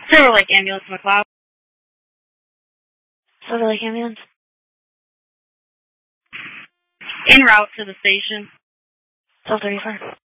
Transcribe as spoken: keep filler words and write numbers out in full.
Silver Lake Ambulance, McLeod. Silver Lake Ambulance. En route to the station. twelve thirty-four.